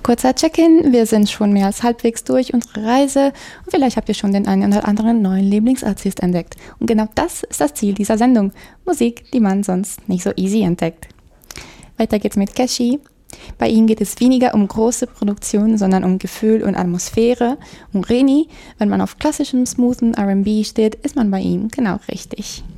Kurzer Check-in, wir sind schon mehr als halbwegs durch unsere Reise und vielleicht habt ihr schon den einen oder anderen neuen Lieblingsartist entdeckt. Und genau das ist das Ziel dieser Sendung. Musik, die man sonst nicht so easy entdeckt. Weiter geht's mit Keshi. Bei ihm geht es weniger um große Produktionen, sondern um Gefühl und Atmosphäre. Und Reni, wenn man auf klassischem, smoothen R&B steht, ist man bei ihm genau richtig.